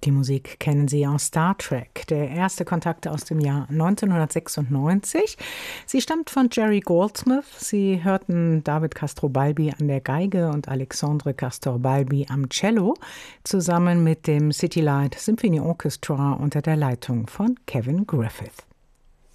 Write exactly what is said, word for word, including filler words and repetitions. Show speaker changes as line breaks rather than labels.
Die Musik kennen Sie aus Star Trek, der erste Kontakt aus dem Jahr neunzehnhundertsechsundneunzig. Sie stammt von Jerry Goldsmith. Sie hörten David Castrobalbi an der Geige und Alexandre Castrobalbi am Cello, zusammen mit dem City Light Symphony Orchestra unter der Leitung von Kevin Griffith.